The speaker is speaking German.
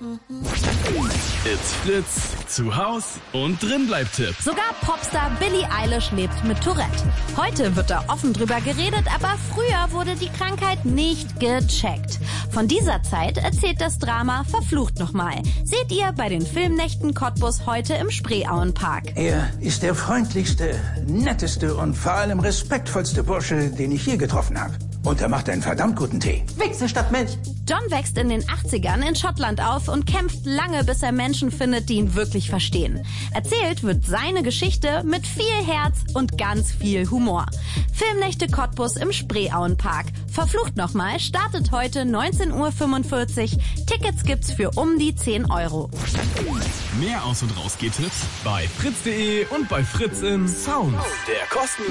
It's Fritz, zu Haus und drin bleibt Tipp. Sogar Popstar Billie Eilish lebt mit Tourette. Heute wird da offen drüber geredet, aber früher wurde die Krankheit nicht gecheckt. Von dieser Zeit erzählt das Drama Verflucht nochmal. Seht ihr bei den Filmnächten Cottbus heute im Spreeauenpark. Er ist der freundlichste, netteste und vor allem respektvollste Bursche, den ich je getroffen habe. Und er macht einen verdammt guten Tee. Wichsen statt Milch. John wächst in den 80ern in Schottland auf und kämpft lange, bis er Menschen findet, die ihn wirklich verstehen. Erzählt wird seine Geschichte mit viel Herz und ganz viel Humor. Filmnächte Cottbus im Spreeauenpark. Verflucht nochmal startet heute 19:45 Uhr. Tickets gibt's für um die 10 €. Mehr Aus- und Raus-Geht-Tipps bei fritz.de und bei Fritz im Sound. Der kostenlosen